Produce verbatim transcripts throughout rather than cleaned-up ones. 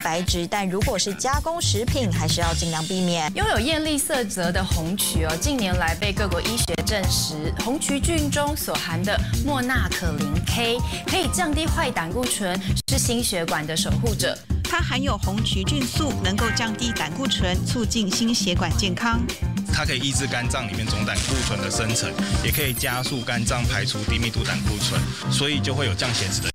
白质，但如果是加工食品，还是要尽量避免。 拥有艳丽色泽的红曲哦，近年来被各国医学证实，红曲菌中所含的莫纳可林 K 可以降低坏胆固醇，是心血管的守护者。 它含有红曲菌素，能够降低胆固醇，促进心血管健康。 它可以抑制肝脏里面总胆固醇的生成，也可以加速肝脏排出低密度胆固醇，所以就会有降血脂的。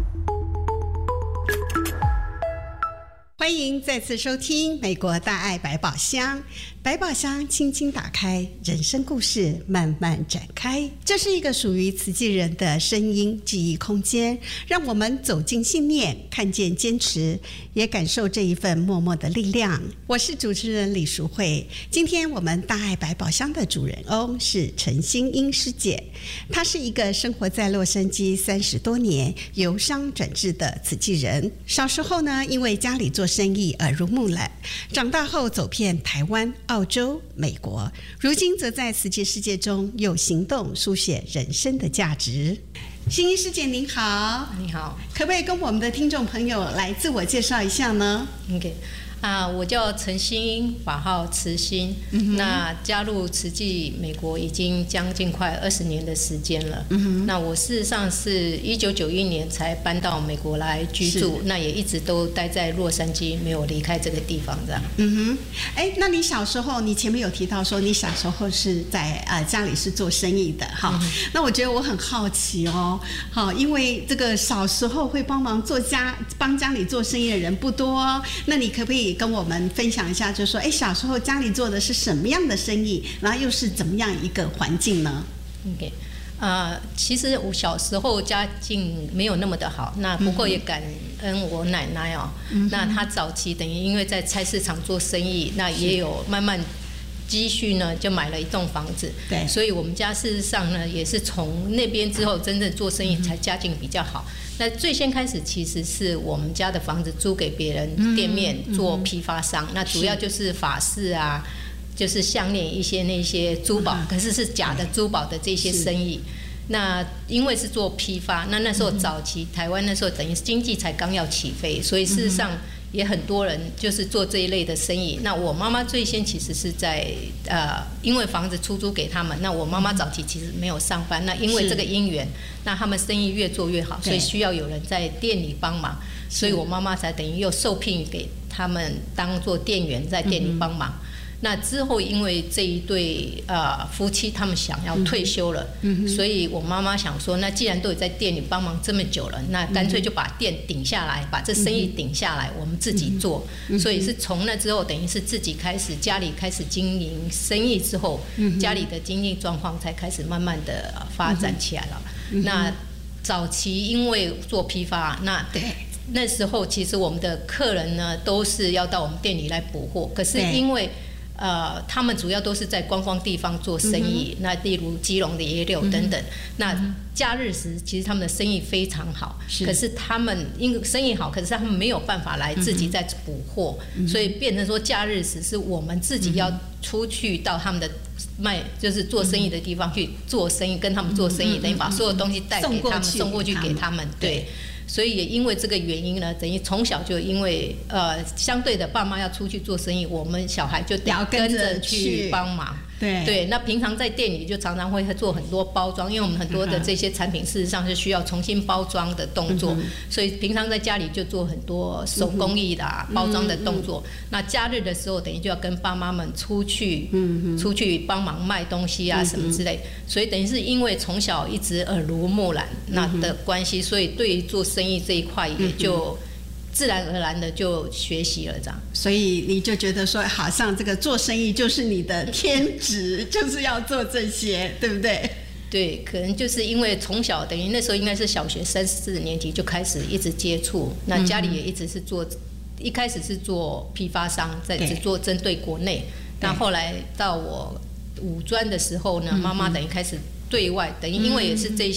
欢迎再次收听美国大爱百宝箱，百宝箱轻轻打开，人生故事慢慢展开。这是一个属于慈济人的声音记忆空间，让我们走进信念，看见坚持，也感受这一份默默的力量。我是主持人李淑慧，今天我们大爱百宝箱的主人翁是陈欣英师姐，她是一个生活在洛杉矶三十多年，由商转智的慈济人。小时候呢，因为家里做生意耳濡目染，长大后走遍台湾、澳洲、美国，如今则在慈济世界中用行动书写人生的价值。欣英师姐您好。 你好， 可不可以跟我们的听众朋友来自我介绍一下呢？ OK 啊，我叫陈欣英，法号慈欣、嗯。那加入慈济美国已经将近快二十年的时间了。嗯、那我事实上是一九九一年才搬到美国来居住，那也一直都待在洛杉矶，没有离开这个地方这样。 嗯哼，哎，那你小时候，你前面有提到说你小时候是在呃家里是做生意的哈、嗯，那我觉得我很好奇哦，好，因为这个小时候会帮忙做家帮家里做生意的人不多、哦，那你可不可以跟我们分享一下，就是说，哎，小时候家里做的是什么样的生意，然后又是怎么样一个环境呢 ？OK， 呃，其实我小时候家境没有那么的好，那不过也感恩我奶奶哦。嗯、那她早期等于因为在菜市场做生意，那也有慢慢积蓄呢，就买了一栋房子。对，所以我们家事实上呢，也是从那边之后真正做生意才家境比较好。嗯、那最先开始其实是我们家的房子租给别人店面做批发商，嗯、那主要就是法式啊，就是项链一些那些珠宝，嗯、可是是假的珠宝的这些生意。那因为是做批发，那那时候早期、嗯、台湾那时候等于经济才刚要起飞，所以事实上也很多人就是做这一类的生意。那我妈妈最先其实是在呃，因为房子出租给他们，那我妈妈早期其实没有上班，那因为这个因缘，那他们生意越做越好，所以需要有人在店里帮忙，所以我妈妈才等于又受聘给他们当做店员在店里帮忙。嗯，那之后，因为这一对呃夫妻他们想要退休了，嗯、所以我妈妈想说，那既然都有在店里帮忙这么久了，那干脆就把店顶下来，嗯、把这生意顶下来，我们自己做。嗯、所以是从那之后，等于是自己开始家里开始经营生意之后，嗯、家里的经济状况才开始慢慢的发展起来了。嗯、那早期因为做批发，那对。那时候其实我们的客人呢都是要到我们店里来补货，可是因为呃，他们主要都是在观光地方做生意，嗯、那例如基隆的野柳等等。嗯、那假日时，其实他们的生意非常好，是可是他们因为生意好，可是他们没有办法来自己再补货，嗯、所以变成说假日时是我们自己要出去到他们的卖，就是做生意的地方去做生意，跟他们做生意，嗯、等于把所有东西带给他们，送过去给他们，对。所以也因为这个原因呢，等于从小就因为呃相对的爸妈要出去做生意，我们小孩就得跟着去帮忙。对对，那平常在店里就常常会做很多包装，因为我们很多的这些产品事实上是需要重新包装的动作，嗯、所以平常在家里就做很多手工艺的、啊嗯、包装的动作。嗯、那假日的时候，等于就要跟爸妈们出去，嗯、出去帮忙卖东西啊、嗯、什么之类。所以等于是因为从小一直耳濡目染那的关系，所以对于做生意这一块也就自然而然的就学习了这样。 所以你就觉得说，好像这个做生意就是你的天职，就是要做这些，对不对？ 对，可能就是因为从小等于那时候应该是小学三四年级就开始一直接触，那家里也一直是做，一开始是做批发商，在只做针对国内，那后来到我五专的时候呢，妈妈等于开始对外，等于因为也是这些。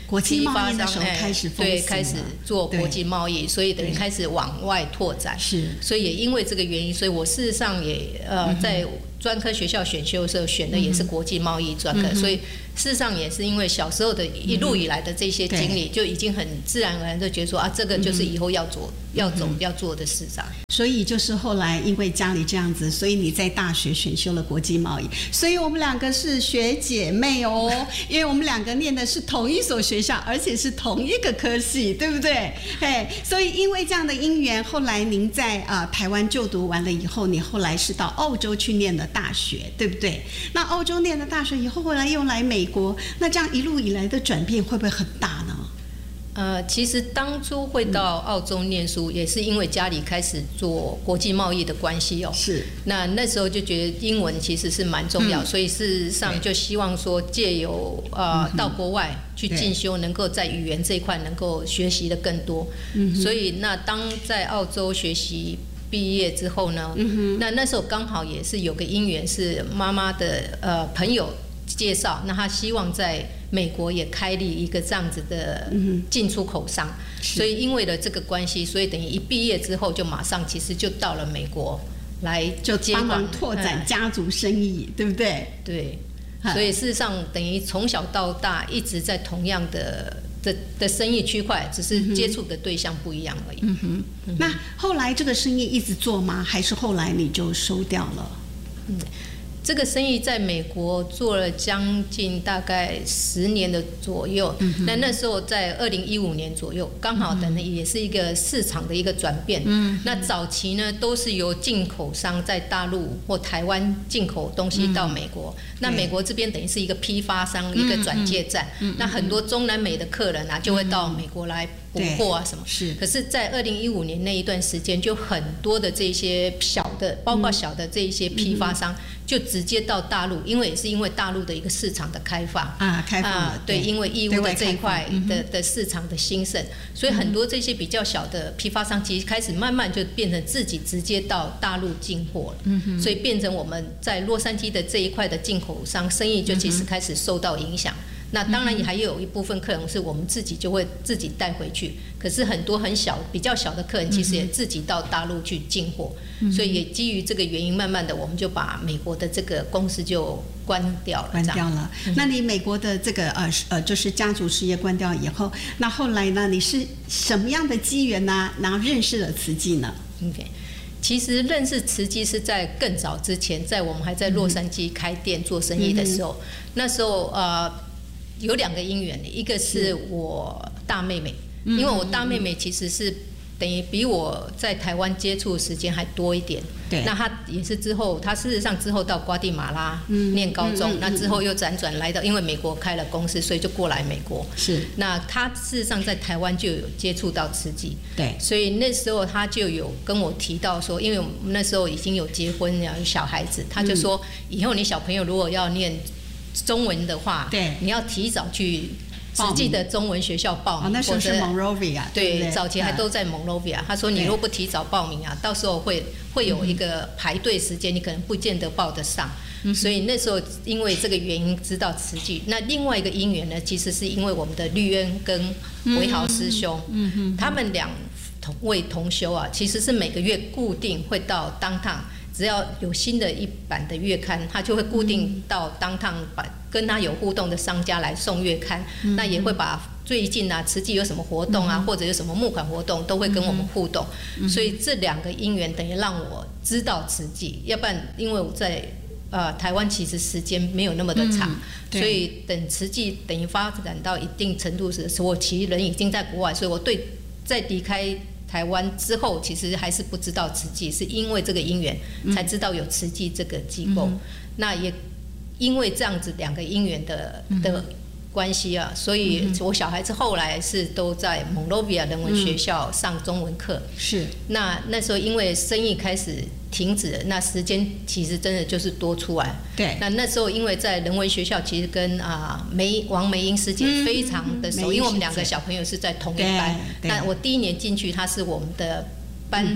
国际贸易的时候开始风行了， 对，开始做国际贸易，所以等于开始往外拓展。 是， 所以也因为这个原因，所以我事实上也呃、嗯、在专科学校选修的时候选的也是国际贸易专科，嗯、所以事实上也是因为小时候的一路以来的这些经历，嗯、就已经很自然而然就觉得说啊，这个就是以后要做、嗯、要走要做的事上。 所以就是后来因为家里这样子，所以你在大学选修了国际贸易，所以我们两个是学姐妹哦，因为我们两个念的是同一所学校，而且是同一个科系，对不对？嘿，所以因为这样的因缘，后来您在啊、呃、台湾就读完了以后，你后来是到澳洲去念的大学，对不对？那澳洲念了大学以后，后来又来美国，那这样一路以来的转变会不会很大呢？ 呃，其实当初会到澳洲念书，也是因为家里开始做国际贸易的关系哦。 是。 那那时候就觉得英文其实是蛮重要，嗯、所以事实上就希望说借由呃、嗯、到国外去进修，能够在语言这一块能够学习的更多。嗯。所以那当在澳洲学习毕业之后呢，嗯、那那时候刚好也是有个因缘，是妈妈的呃朋友介绍，那他希望在美国也开立一个这样子的进出口商，嗯、所以因为了这个关系，所以等于一毕业之后就马上其实就到了美国来就帮忙拓展家族生意，嗯、对不对？ 对，所以事实上等于从小到大一直在同样的的的生意区块，只是接触的对象不一样而已。嗯哼， 嗯、那后来这个生意一直做吗？还是后来你就收掉了？ 嗯。这个生意在美国做了将近大概十年的左右，嗯、那那时候在二零一五年左右，刚好等于也是一个市场的一个转变。嗯、那早期呢都是由进口商在大陆或台湾进口东西到美国，嗯、那美国这边等于是一个批发商，嗯、一个转介站，嗯、那很多中南美的客人啊就会到美国来补货啊什么。 是。 可是，在二零一五年那一段时间，就很多的这些小的，包括小的这一些批发商。嗯就直接到大陆，因为也是因为大陆的一个市场的开放啊，开放啊， 对，因为义乌的这一块的的市场的兴盛，所以很多这些比较小的批发商，其实开始慢慢就变成自己直接到大陆进货了，嗯、所以变成我们在洛杉矶的这一块的进口商生意就其实开始受到影响。那当然也还有一部分客人是我们自己就会自己带回去，可是很多很小比较小的客人其实也自己到大陆去进货，嗯、所以也基于这个原因，慢慢的我们就把美国的这个公司就关掉了。 关掉了。嗯、那你美国的这个呃呃就是家族事业关掉以后，那后来呢？你是什么样的机缘呢？然后认识了慈济呢 ？OK。其实认识慈济是在更早之前，在我们还在洛杉矶开店做生意的时候，嗯、那时候呃。有两个因缘，一个是我大妹妹，因为我大妹妹其实是等于比我在台湾接触的时间还多一点。对，那她也是之后，她事实上之后到瓜地马拉念高中，嗯嗯嗯、那之后又辗转来到，因为美国开了公司，所以就过来美国。是，那她事实上在台湾就有接触到慈济，对，所以那时候她就有跟我提到说，因为我们那时候已经有结婚有小孩子，她就说、嗯、以后你小朋友如果要念中文的话，对，你要提早去慈济的中文学校报名。哦， 那时候是 Monrovia， 对， 对， 早期还都在 Monrovia。他说你如果不提早报名啊，到时候会会有一个排队时间，你可能不见得报得上。嗯、所以那时候因为这个原因知道慈济。那另外一个因缘呢，其实是因为我们的绿恩跟维豪师兄，嗯嗯，他们两位同修啊，其实是每个月固定会到当趟。只要有新的一版的月刊，他就会固定到当趟把跟他有互动的商家来送月刊，嗯、那也会把最近啊慈济有什么活动啊，嗯、或者有什么募款活动，都会跟我们互动。嗯、所以这两个因缘等于让我知道慈济，要不然因为我在呃台湾其实时间没有那么的长，嗯、所以等慈济等于发展到一定程度时，我其实人已经在国外，所以我对在离开台湾之后，其实还是不知道慈济，是因为这个因缘才知道有慈济这个机构。嗯、那也因为这样子两个因缘的的关系啊，所以我小孩子后来是都在 Monrovia 人文学校上中文课。嗯、是。那那时候因为生意开始停止了，那时间其实真的就是多出来。对。那那时候因为在人文学校，其实跟啊梅王梅英师姐非常的熟，嗯、因为我们两个小朋友是在同一班。那我第一年进去，他是我们的班。嗯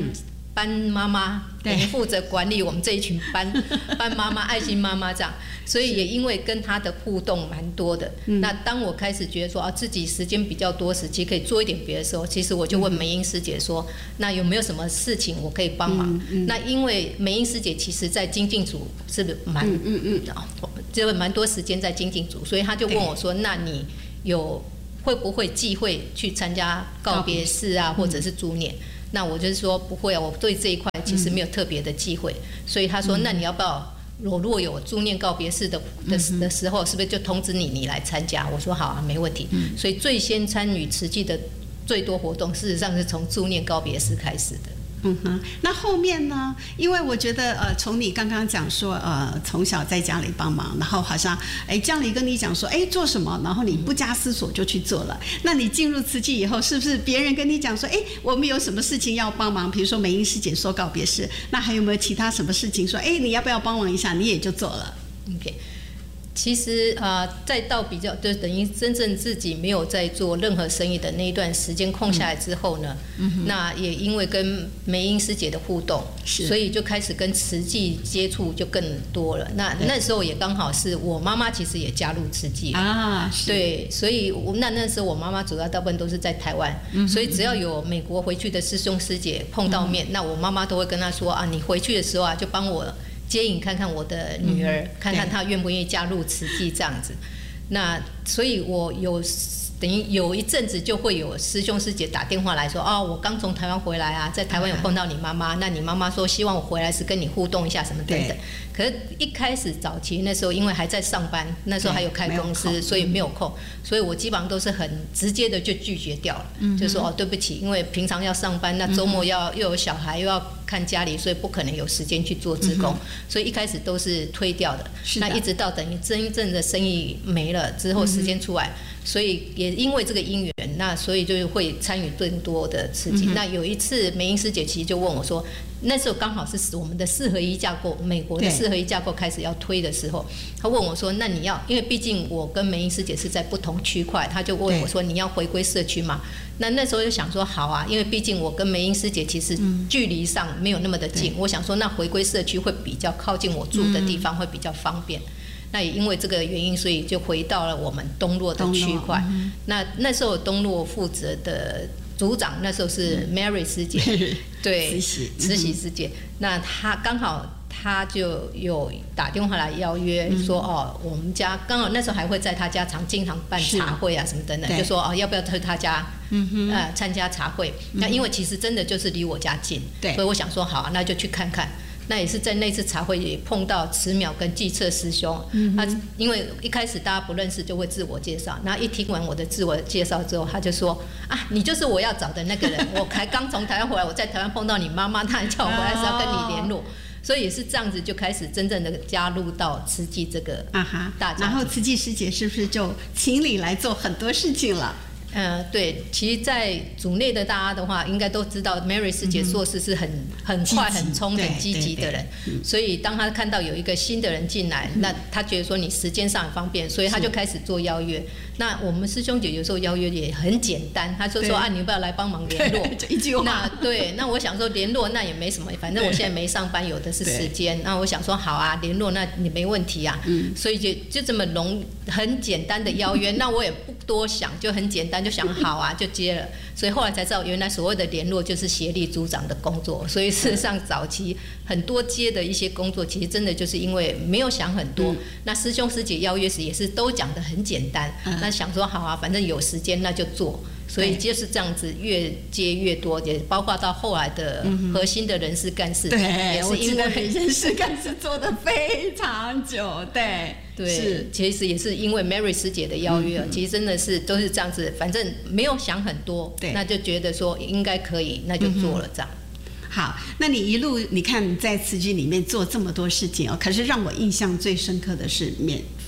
班妈妈，等于负责管理我们这一群班班妈妈、爱心妈妈这样，所以也因为跟他的互动蛮多的。那当我开始觉得说啊，自己时间比较多时期可以做一点别的时候，其实我就问美英师姐说，那有没有什么事情我可以帮忙？嗯嗯、那因为美英师姐其实在精进组是蛮嗯嗯嗯，就蛮多时间在精进组，所以她就问我说，那你有会不会忌讳去参加告别式啊，或者是助念？那我就是说不会啊，我对这一块其实没有特别的忌讳，嗯、所以他说，那你要不要我如果有助念告别式的的的时候，是不是就通知你你来参加？我说好啊，没问题。嗯、所以最先参与慈济的最多活动，事实上是从助念告别式开始的。 嗯哼，那后面呢？因为我觉得，呃，从你刚刚讲说，呃，从小在家里帮忙，然后好像，哎，家里跟你讲说，哎，做什么，然后你不加思索就去做了。那你进入慈济以后，是不是别人跟你讲说，哎，我们有什么事情要帮忙？比如说美英师姐说告别式，那还有没有其他什么事情说，哎，你要不要帮忙一下？你也就做了。 OK。其实呃，再到比较，就等于真正自己没有在做任何生意的那一段时间空下来之后呢，嗯、那也因为跟梅英师姐的互动，所以就开始跟慈济接触就更多了。那那时候也刚好是我妈妈其实也加入慈济啊，对，所以我那那时候我妈妈主要大部分都是在台湾，嗯、所以只要有美国回去的师兄师姐碰到面，嗯、那我妈妈都会跟她说啊，你回去的时候啊，就帮我接引看看我的女儿，嗯、看看她愿不愿意加入慈济这样子。那所以我有等于有一阵子就会有师兄师姐打电话来说，哦，我刚从台湾回来啊，在台湾有碰到你妈妈，那你妈妈说希望我回来是跟你互动一下什么等等。可是一开始早期那时候因为还在上班，那时候还有开公司，所以没有空，所以我基本上都是很直接的就拒绝掉了，嗯、就说哦对不起，因为平常要上班，那周末要、嗯、又有小孩又要看家里，所以不可能有时间去做志工，嗯、所以一开始都是推掉的。的那一直到等于真正的生意没了之后，时间出来。嗯所以也因为这个因缘，那所以就会参与更多的刺激。嗯、那有一次梅英师姐其实就问我说，那时候刚好是我们的四合一架构，美国的四合一架构开始要推的时候，她问我说，那你要，因为毕竟我跟梅英师姐是在不同区块，她就问我说，你要回归社区吗？那那时候就想说好啊，因为毕竟我跟梅英师姐其实距离上没有那么的近，嗯、我想说那回归社区会比较靠近我住的地方，会比较方便。嗯那也因为这个原因，所以就回到了我们东洛的区块。嗯、那那时候东洛负责的组长，那时候是 Mary 师姐，嗯、对，慈禧慈禧师姐。嗯、那她刚好她就有打电话来邀约说，嗯、哦，我们家刚好那时候还会在她家常经常办茶会啊什么等等，就说哦要不要去她家，嗯、呃参加茶会？嗯、那因为其实真的就是离我家近，对，所以我想说好，那就去看看。那也是在那次茶会也碰到慈淼跟季策师兄，嗯、他因为一开始大家不认识就会自我介绍，然后一听完我的自我介绍之后，他就说啊，你就是我要找的那个人，我才刚从台湾回来，我在台湾碰到你妈妈，她还叫我回来是要跟你联络，哦、所以也是这样子就开始真正的加入到慈济这个大家庭。 然后慈济师姐是不是就请你来做很多事情了？ 呃，对，其实，在组内的大家的话，应该都知道 Mary 师姐做事是很很快、很冲、很积极的人。所以，当他看到有一个新的人进来，嗯、那他觉得说你时间上很方便，所以他就开始做邀约。那我们师兄姐有时候邀约也很简单，他就说啊，你要不要来帮忙联络？ 就一句话。 那对，那我想说联络那也没什么，反正我现在没上班，有的是时间。那我想说好啊，联络那你没问题啊。嗯。所以就就这么容很简单的邀约，那我也不多想，就很简单。就想好啊，就接了，所以后来才知道，原来所谓的联络就是协力组长的工作。所以事实上，早期很多接的一些工作，其实真的就是因为没有想很多。嗯、那师兄师姐邀约时也是都讲得很简单，嗯、那想说好啊，反正有时间那就做。所以就是这样子，越接越多，也包括到后来的核心的人事干事， 对， 也是因为人事干事做得非常久，对。 对，其实也是因为 Mary 师姐的邀约，嗯、其实真的是都是这样子，反正没有想很多，那就觉得说应该可以，那就做了这样。 嗯、好，那你一路你看在慈济里面做这么多事情哦，可是让我印象最深刻的是免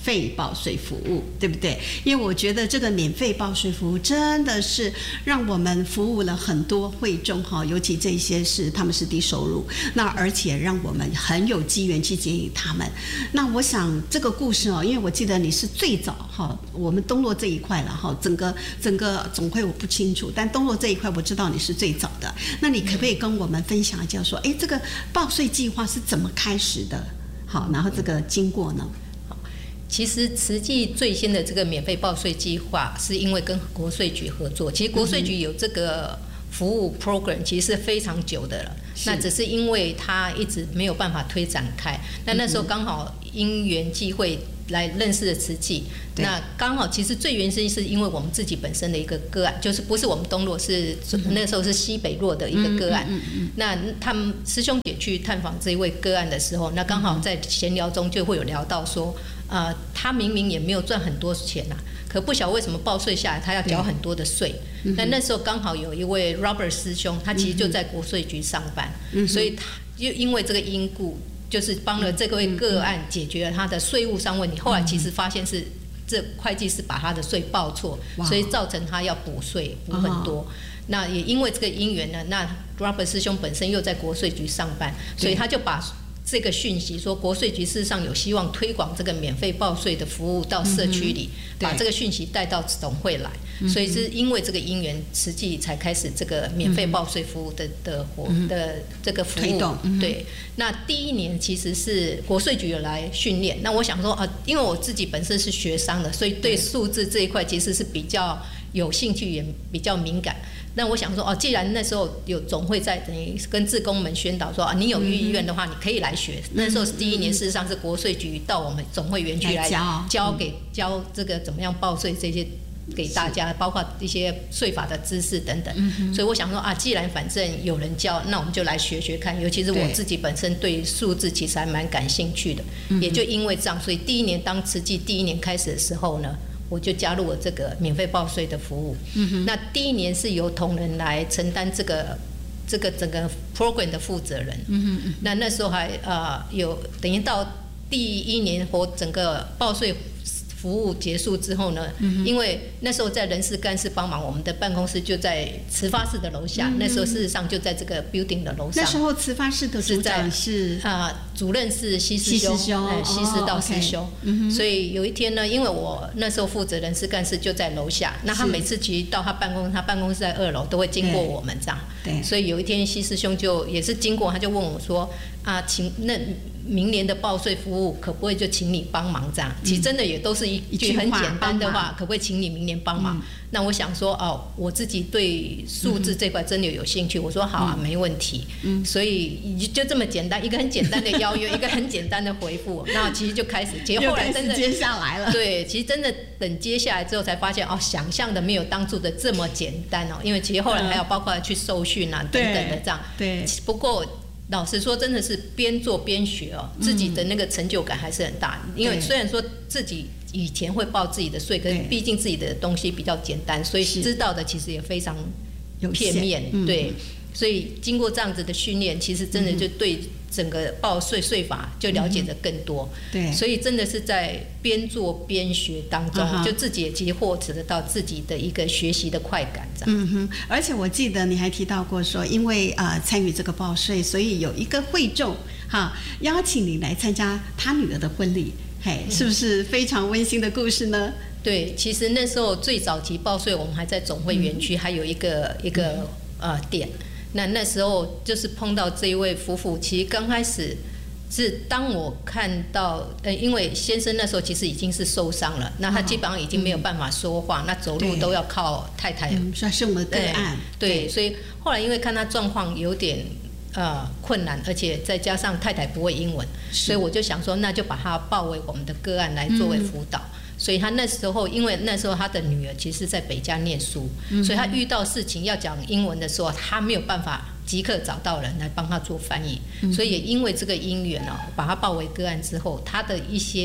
费报税服务，对不对？因为我觉得这个免费报税服务真的是让我们服务了很多会众哈，尤其这些是他们是低收入，那而且让我们很有机缘去接引他们。那我想这个故事哦，因为我记得你是最早哈，我们东洛这一块了哈，整个整个总会我不清楚，但东洛这一块我知道你是最早的。那你可不可以跟我们分享一下说，哎，这个报税计划是怎么开始的？好，然后这个经过呢？ 其实慈济最新的这个免费报税计划是因为跟国税局合作，其实国税局有这个服务 program 其实是非常久的了，那只是因为它一直没有办法推展开，那那时候刚好因缘际会来认识了慈济，那刚好其实最原生是因为我们自己本身的一个个案，就是不是我们东洛，是那时候是西北洛的一个个案，那他们师兄姐去探访这一位个案的时候，那刚好在闲聊中就会有聊到说，呃，他明明也没有赚很多钱啊，可不晓得为什么报税下来他要缴很多的税。那那时候刚好有一位 Robert 师兄，他其实就在国税局上班，所以他就因为这个因故，就是帮了这位个案解决了他的税务上问题。后来其实发现是这会计师把他的税报错，所以造成他要补税补很多。那也因为这个因缘呢，那 Robert 师兄本身又在国税局上班，所以他就把这个讯息说，国税局事实上有希望推广这个免费报税的服务到社区里，嗯、把这个讯息带到总会来，嗯、所以是因为这个因缘，慈济才开始这个免费报税服务的的活、嗯、的这个服务推动。嗯、对，那第一年其实是国税局有来训练，那我想说啊，因为我自己本身是学商的，所以对数字这一块其实是比较有兴趣，也比较敏感。那我想说哦，既然那时候有总会在等于跟志工们宣导说啊，你有意愿的话，你可以来学。嗯、那时候是第一年，事实上是国税局到我们总会园区来教教给教这个怎么样报税这些给大家，包括一些税法的知识等等。嗯、所以我想说啊，既然反正有人教，那我们就来学学看。尤其是我自己本身对数字其实还蛮感兴趣的，也就因为这样，所以第一年当慈济第一年开始的时候呢，我就加入了这个免费报税的服务。嗯、那第一年是由同仁来承担这个这个整个 program 的负责人。嗯嗯、那那时候还呃有等于到第一年或整个报税服务结束之后呢，嗯、因为那时候在人事干事帮忙，我们的办公室就在慈发室的楼下。嗯、那时候事实上就在这个 building 的楼上。 那时候慈发室的组长是啊、呃，主任是西师兄，西师道师兄。嗯、所以有一天呢，因为我那时候负责人事干事就在楼下，那他每次其实到他办公室，他办公室在二楼，都会经过我们这样。对。所以有一天西师兄就也是经过，他就问我说啊，请那。明年的报税服务可不可以就请你帮忙这样？其实真的也都是一句很简单的话，可不可以请你明年帮忙？嗯、那我想说哦，我自己对数字这块真的有兴趣，我说好啊，嗯、没问题。嗯、所以就这么简单，一个很简单的邀约，一个很简单的回复，那其实就开始。其实后来真的接下来了。对， 其实真的等接下来之后才发现哦，想象的没有当初的这么简单哦，因为其实后来还有包括去受训啊、嗯、等等的这样。对。不过。老实说，真的是边做边学哦，自己的那个成就感还是很大。嗯、因为虽然说自己以前会报自己的税，可是毕竟自己的东西比较简单，所以知道的其实也非常片面。嗯、对，所以经过这样子的训练，其实真的就对整个报税税法就了解的更多。嗯、对，所以真的是在边做边学当中，嗯、就自己也其实获得到自己的一个学习的快感。 嗯哼，而且我记得你还提到过说，因为呃参与这个报税，所以有一个会众哈邀请你来参加他女儿的婚礼，嘿，是不是非常温馨的故事呢？ 对，其实那时候最早期报税，我们还在总会园区，嗯、还有一个一个呃店。那那时候就是碰到这一位夫妇，其实刚开始是当我看到，呃，因为先生那时候其实已经是受伤了，那他基本上已经没有办法说话，哦、那走路都要靠太太。 嗯，算是我们的个案。 对，对，所以后来因为看他状况有点呃困难，而且再加上太太不会英文，所以我就想说，那就把他报为我们的个案来作为辅导。嗯、所以他那时候，因为那时候他的女儿其实在北加念书，嗯、所以他遇到事情要讲英文的时候，他没有办法即刻找到人来帮他做翻译。嗯、所以也因为这个因缘哦，把他报为个案之后，他的一些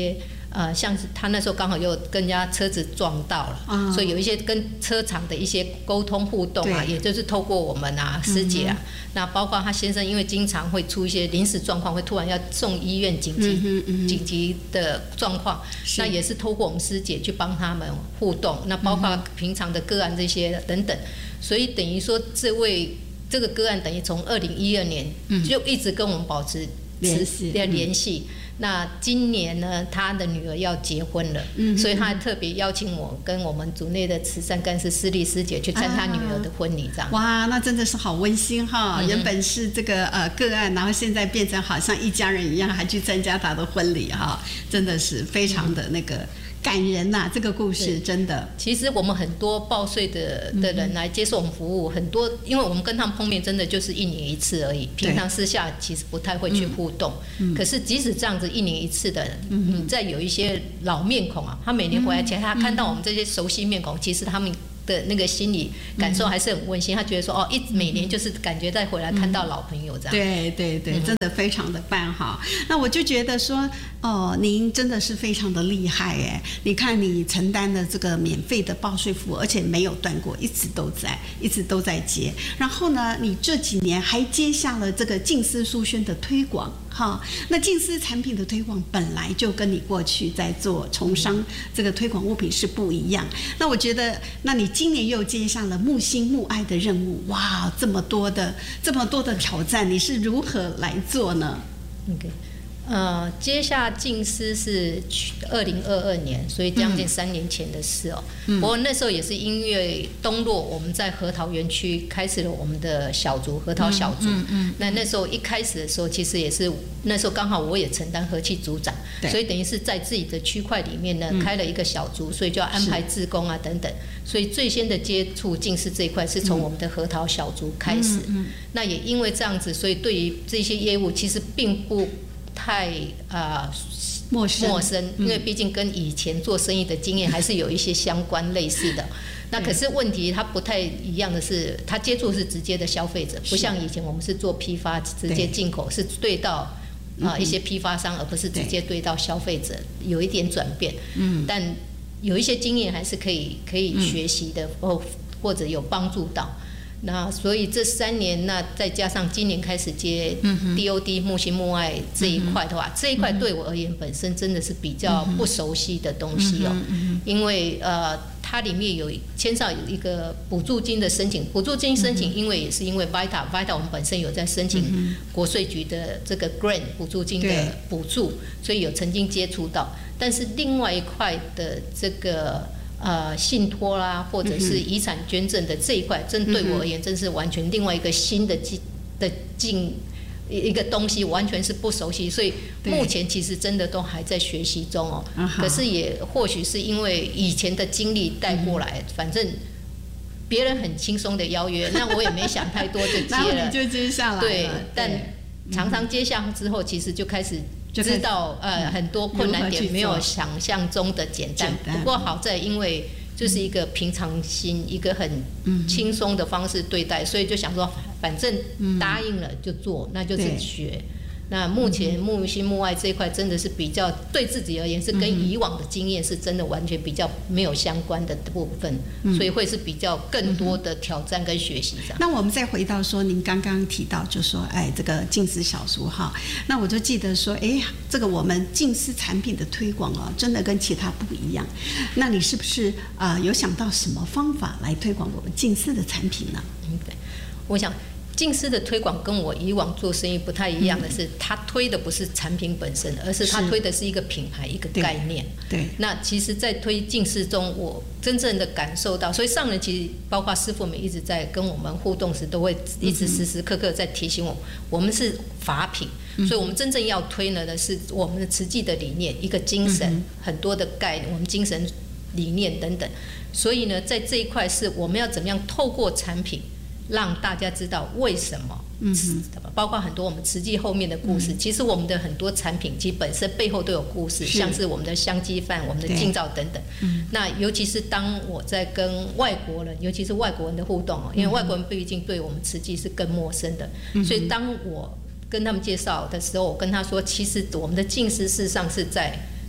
呃，像是他那时候刚好又跟人家车子撞到了，嗯、所以有一些跟车厂的一些沟通互动啊，也就是透过我们啊师姐啊，嗯、那包括他先生，因为经常会出一些临时状况，会突然要送医院紧急紧、嗯、急的状况，那也是透过我们师姐去帮他们互动，那包括平常的个案这些等等，所以等于说这位这个个案等于从二零一二年就一直跟我们保持联系联系。嗯那今年呢，他的女儿要结婚了，嗯、所以他还特别邀请我跟我们组内的慈善干事施丽师姐去参他女儿的婚礼，这样、啊。 哇，那真的是好温馨哈！嗯、原本是这个呃个案，然后现在变成好像一家人一样，还去参加他的婚礼哈，真的是非常的那个。嗯感人呐、啊，这个故事真的。 其实我们很多报税的的人来接受我们服务，嗯、很多因为我们跟他们碰面真的就是一年一次而已，平常私下其实不太会去互动。嗯、可是即使这样子一年一次的人，嗯、你再有一些老面孔啊，他每年回来前，他看到我们这些熟悉面孔，其实他们的那个心理感受还是很温馨。他觉得说哦，一每年就是感觉再回来看到老朋友这样。 对对对，嗯、真的非常的棒哈。那我就觉得说，哦，您真的是非常的厉害哎！你看你承担的这个免费的报税服务，而且没有断过，一直都在，一直都在接。然后呢，你这几年还接下了这个净丝书轩的推广。哈，那净丝产品的推广本来就跟你过去在做从商这个推广物品是不一样。那我觉得，那你今年又接下了木心木爱的任务，哇，这么多的这么多的挑战，你是如何来做呢 ？OK。呃，接下净丝是二零二二年，所以将近三年前的事哦。嗯、不过那时候也是因为东洛我们在核桃园区开始了我们的小组核桃小组。嗯嗯嗯、那那时候一开始的时候，其实也是那时候刚好我也承担和气组长，所以等于是在自己的区块里面呢、嗯、开了一个小组，所以就要安排志工啊等等。所以最先的接触净丝这一块是从我们的核桃小组开始。嗯嗯嗯、那也因为这样子，所以对于这些业务其实并不。太呃陌生， 陌生，因为毕竟跟以前做生意的经验还是有一些相关类似的。那可是问题它不太一样的是，它接触是直接的消费者，不像以前我们是做批发直接进口，是对到啊、呃、一些批发商，而不是直接对到消费者，有一点转变。嗯，但有一些经验还是可以可以学习的，或或者有帮助到。那所以这三年，那再加上今年开始接 D O D 木心木爱这一块的话，嗯、这一块对我而言本身真的是比较不熟悉的东西哦，嗯嗯、因为呃它里面有牵涉有一个补助金的申请，补助金申请，因为也是因为 Vita Vita 我们本身有在申请国税局的这个 Grant 补助金的补助，所以有曾经接触到，但是另外一块的这个。呃，信托啦，或者是遗产捐赠的这一块，真对我而言，真是完全另外一个新的进的进一个东西，完全是不熟悉，所以目前其实真的都还在学习中哦。可是也或许是因为以前的经历带过来，反正别人很轻松的邀约，那我也没想太多就接了， 然后你就接下来了。 对，但常常接下之后，其实就开始。知道呃很多困难点没有想象中的简单，不过好在因为就是一个平常心，一个很轻松的方式对待，所以就想说反正答应了就做，那就是学。那目前木心木爱这一块真的是比较对自己而言是跟以往的经验是真的完全比较没有相关的部分，所以会是比较更多的挑战跟学习上。 那我们再回到说您刚刚提到就说哎这个净丝小书哈，那我就记得说哎这个我们净丝产品的推广哦真的跟其他不一样，那你是不是啊、呃、有想到什么方法来推广我们净丝的产品呢？ 嗯，对，我想。净丝的推广跟我以往做生意不太一样的是，嗯、他推的不是产品本身，而是他推的是一个品牌、一个概念。 对。对那其实，在推净丝中，我真正的感受到，所以上人其实包括师父们一直在跟我们互动时，都会一直时时刻刻在提醒我，嗯、我们是法品，嗯、所以我们真正要推呢的是我们的慈济的理念，一个精神，嗯、很多的概念，我们精神理念等等。所以呢，在这一块是我们要怎么样透过产品。让大家知道为什么，嗯，包括很多我们慈济后面的故事。嗯、其实我们的很多产品，其实本身背后都有故事，像是我们的香鸡饭、我们的净皂等等。嗯、那尤其是当我在跟外国人，尤其是外国人的互动哦，因为外国人毕竟对我们慈济是更陌生的，嗯、所以当我跟他们介绍的时候，我跟他说，其实我们的净丝事实上是在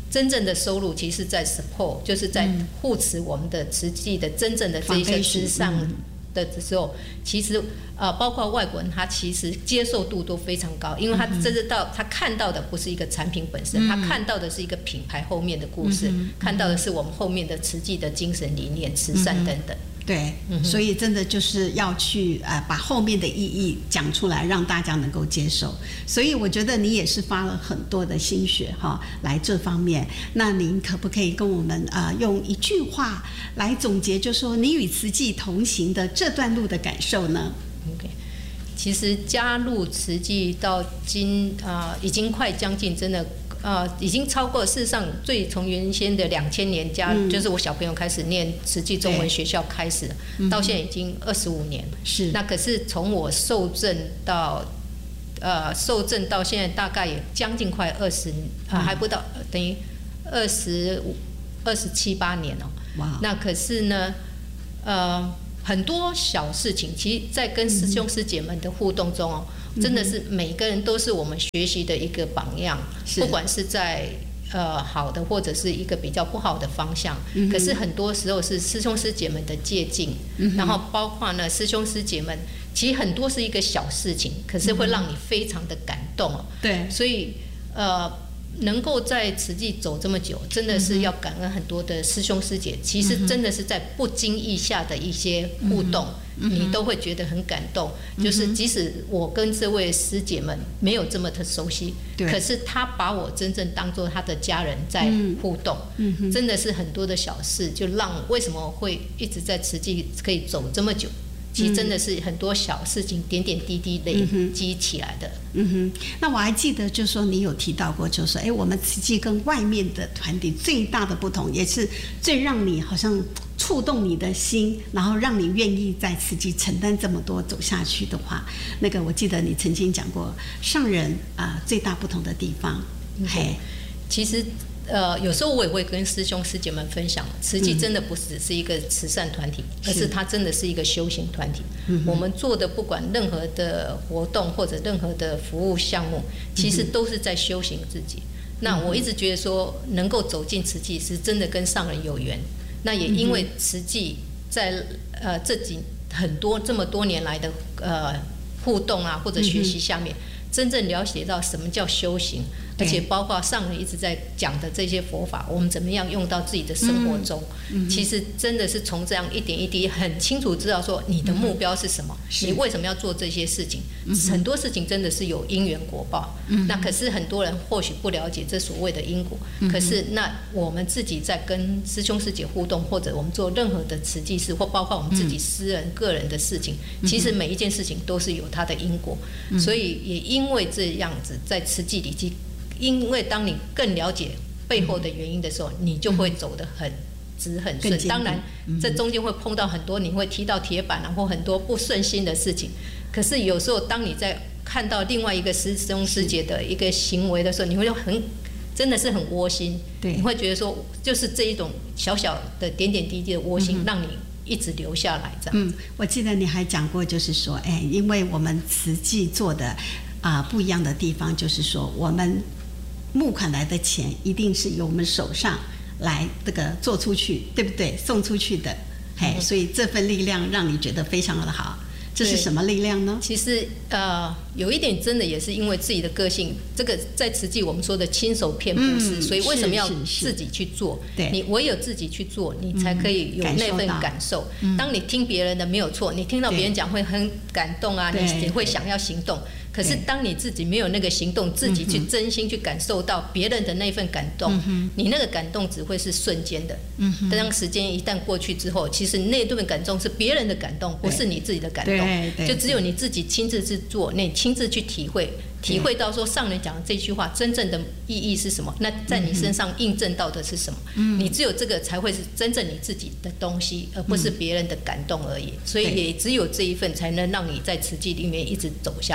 真正的收入其实在 support， 就是在护持我们的慈济的真正的这一些之上的时候，其实呃，包括外国人，他其实接受度都非常高，因为他真的到他看到的不是一个产品本身，他看到的是一个品牌后面的故事，看到的是我们后面的慈济的精神理念、慈善等等。 对，所以真的就是要去呃把后面的意义讲出来，让大家能够接受。所以我觉得你也是花了很多的心血哈来这方面。那您可不可以跟我们呃用一句话来总结，就说你与慈济同行的这段路的感受呢 ？OK， 其实加入慈济到今啊、呃、已经快将近真的。呃，已经超过事实上最从原先的两千年加、嗯，就是我小朋友开始念慈济中文学校开始，到现在已经二十五年。是。那可是从我受证到，呃，受证到现在大概也将近快二十，啊，还不到，等于二十五、二十七八年哦。哇。那可是呢，呃，很多小事情，其实在跟师兄师姐们的互动中哦。真的是每个人都是我们学习的一个榜样，不管是在呃好的或者是一个比较不好的方向，嗯、可是很多时候是师兄师姐们的借鉴、嗯，然后包括呢师兄师姐们，其实很多是一个小事情，可是会让你非常的感动哦。对，所以呃能够在慈济走这么久，真的是要感恩很多的师兄师姐，其实真的是在不经意下的一些互动。嗯你都会觉得很感动、嗯，就是即使我跟这位师姐们没有这么的熟悉，可是她把我真正当作她的家人在互动、嗯嗯，真的是很多的小事，就让为什么会一直在慈济可以走这么久，其实真的是很多小事情点点滴滴累积起来的。 嗯哼，那我还记得，就是说你有提到过，就是说，哎，我们慈济跟外面的团体最大的不同，也是最让你好像触动你的心，然后让你愿意在慈济承担这么多走下去的话，那个我记得你曾经讲过，上人啊、呃、最大不同的地方，嘿， 其实。呃，有时候我也会跟师兄师姐们分享，慈济真的不只是一个慈善团体，嗯、而是它真的是一个修行团体。我们做的不管任何的活动或者任何的服务项目，其实都是在修行自己。嗯、那我一直觉得说，能够走进慈济是真的跟上人有缘。那也因为慈济在呃这几很多这么多年来的呃互动啊或者学习下面，真正了解到什么叫修行。而且包括上人一直在讲的这些佛法，我们怎么样用到自己的生活中？嗯、其实真的是从这样一点一滴，很清楚知道说你的目标是什么，嗯、你为什么要做这些事情？嗯、很多事情真的是有因缘果报。嗯、那可是很多人或许不了解这所谓的因果。嗯、可是那我们自己在跟师兄师姐互动，或者我们做任何的慈济事，或包括我们自己私人、嗯、个人的事情，其实每一件事情都是有它的因果。嗯、所以也因为这样子，在慈济里去。因为当你更了解背后的原因的时候，你就会走得很直很顺。当然，这中间会碰到很多，你会踢到铁板啊，或很多不顺心的事情。可是有时候，当你在看到另外一个师兄师姐的一个行为的时候，你会很真的是很窝心。对，你会觉得说，就是这一种小小的点点滴滴的窝心，让你一直留下来这样。 嗯，我记得你还讲过，就是说，哎，因为我们慈济做的啊、呃、不一样的地方，就是说我们。募款来的钱一定是由我们手上来这个做出去，对不对？送出去的，嘿，所以这份力量让你觉得非常的好。这是什么力量呢？ 其实呃，有一点真的也是因为自己的个性，这个在慈济我们说的亲手骗布施、嗯，所以为什么要自己去做？对，你唯有自己去做，你才可以有那份感受。嗯、当你听别人的没有错，你听到别人讲会很感动啊，你也会想要行动。可是当你自己没有那个行动，自己去真心去感受到别人的那份感动，嗯、你那个感动只会是瞬间的。嗯、当时间一旦过去之后，其实那顿感动是别人的感动，不是你自己的感动。就只有你自己亲自去做，你亲自去体会，体会到说上人讲的这句话真正的意义是什么？那在你身上印证到的是什么？嗯、你只有这个才会是真正你自己的东西，而不是别人的感动而已。所以也只有这一份才能让你在慈济里面一直走下去。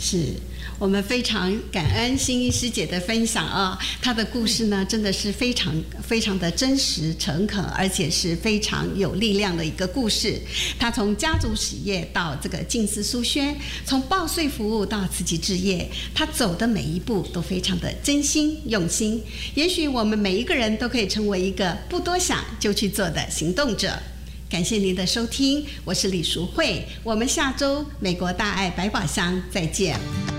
是我们非常感恩心怡师姐的分享啊，她的故事呢真的是非常非常的真实诚恳，而且是非常有力量的一个故事。她从家族企业到这个静思书轩，从报税服务到慈济置业，她走的每一步都非常的真心用心。也许我们每一个人都可以成为一个不多想就去做的行动者。感谢您的收听，我是李淑慧，我们下周美国大爱百宝箱再见。